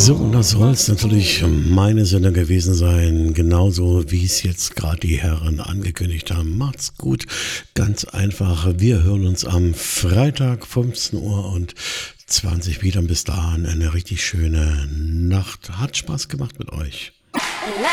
So, und das soll es natürlich meine Sendung gewesen sein, genauso wie es jetzt gerade die Herren angekündigt haben. Macht's gut, ganz einfach. Wir hören uns am Freitag 15 Uhr und 20 wieder. Bis dahin eine richtig schöne Nacht. Hat Spaß gemacht mit euch.